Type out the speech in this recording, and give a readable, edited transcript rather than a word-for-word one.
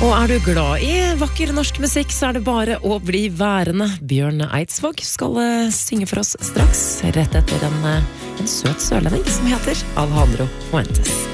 Og du glad I vakker norsk musikk, så det bare å bli værende. Bjørn Eidsvåg skal synge for oss straks, rett etter en søt sørlending som heter Alejandro Fuentes.